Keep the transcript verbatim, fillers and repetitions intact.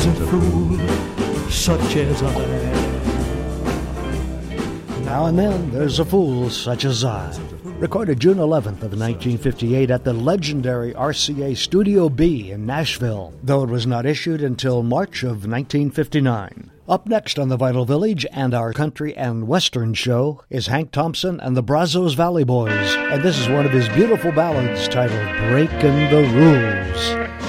a fool such as I. Now and then, there's a fool such as I. Recorded June eleventh of nineteen fifty-eight at the legendary R C A Studio B in Nashville, though it was not issued until March of nineteen fifty-nine. Up next on the Vinyl Village and our country and western show is Hank Thompson and the Brazos Valley Boys, and this is one of his beautiful ballads titled Breakin' the Rules.